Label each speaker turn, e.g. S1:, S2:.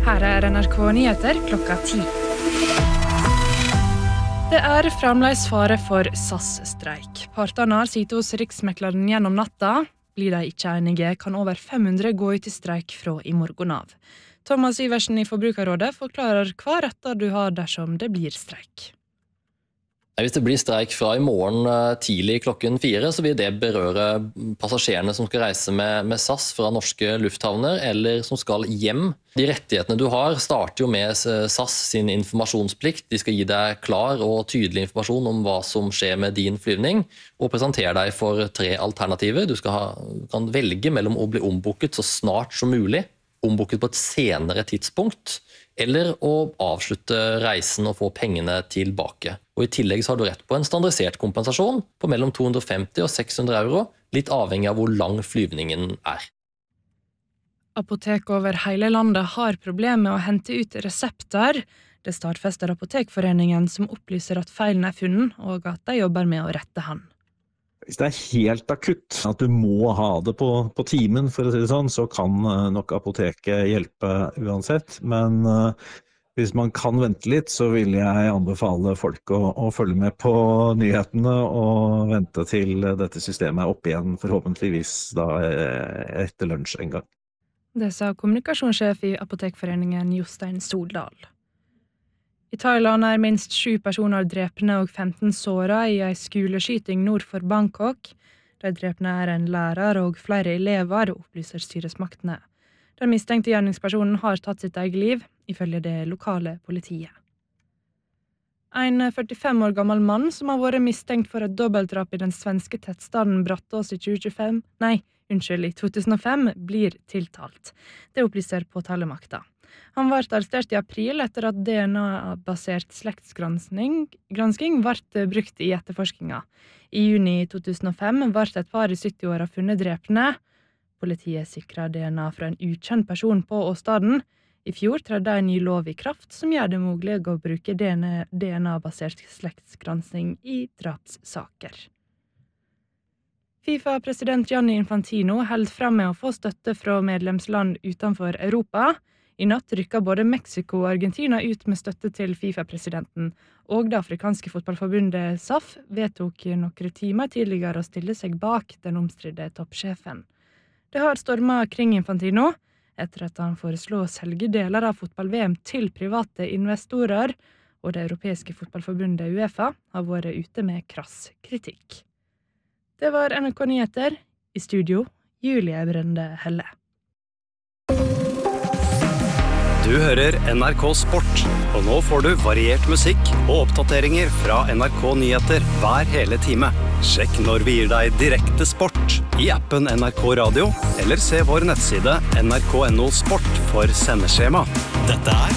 S1: Her NRK Nyheter klokka 10. Det fremdeles fare for SAS-streik. Partene har sittet hos Riksmekleren gjennom natta. Blir de ikke enige, kan over 500 gå ut i streik fra i morgen av. Thomas Iversen i Forbrukerrådet forklarer hva retter du har dersom det blir streik.
S2: Hvis det blir streik fra i morgen tidlig klokken 4, så vil det berøre passasjerene som skal reise med SAS fra norske lufthavner, eller som skal hjem. De rettighetene du har starter jo med SAS sin informasjonsplikt. De skal gi deg klar og tydelig informasjon om hva som skjer med din flyvning, og presentere deg for 3 alternativer. Du kan velge mellom å bli ombooket så snart som mulig, ombooket på et senere tidspunkt, eller å avslutte reisen og få pengene tilbake. Og i tillegg så har du rett på en standardisert kompensasjon på mellom 250 og 600 euro, litt avhengig av hvor lang flyvningen er.
S1: Apotek over hele landet har problemer med å hente ut resepter. Det stadfester Apotekforeningen, som opplyser at feilen er funnet, og at de jobber med å rette han.
S3: Hvis det er helt akutt, at du må ha det på timen, for å si det sånn, så kan nok apoteket hjelpe uansett. Men hvis man kan vente litt, så vil jeg anbefale folk å følge med på nyhetene og vente til dette systemet er oppe igjen, forhåpentligvis da etter lunsj en gang.
S1: Det sa kommunikasjonssjef i Apotekforeningen Jostein Soldal. I Thailand minst 7 personer drepne og 15 såret i en skoleskyting nord for Bangkok. De drepne en lærer og flere elever, opplyser styresmaktene. Den mistenkte gjerningspersonen har tatt sitt eget liv, ifølge det lokale politiet. En 45 år gammel mann som har vært mistenkt for et dobbeltdrap i den svenske tettstaden Brattås i 2005, i 2005, blir tiltalt. Det opplyser påtalemakta. Han ble arrestert i april etter at DNA-basert slektsgransking ble brukt i etterforskninga. I juni 2005 ble et par i 70-åra funnet drepne. Politiet sikret DNA fra en ukjent person på åstedet. I fjor trådte en ny lov i kraft som gjør det mulig å bruke DNA-basert slektsgransking i drapssaker. FIFA-president Gianni Infantino holder frem med å få støtte fra medlemsland utenfor Europa. I natt rykket både Mexico og Argentina ut med støtte til FIFA-presidenten, og det afrikanske fotballforbundet SAF vedtok noen timer tidligere å stille seg bak den omstridte toppsjefen. Det har stormet kring Infantino, etter at han foreslo å selge deler av fotball-VM til private investorer, og det europeiske fotballforbundet UEFA har vært ute med krass kritikk. Det var NRK Nyheter. I studio, Julie Brende Helle.
S4: Du hører NRK Sport, og nå får du variert musikk og oppdateringer fra NRK Nyheter hver hele time. Sjekk når vi gir deg direkte sport i appen NRK Radio, eller se vår nettside nrk.no sport for sendeskjema. Dette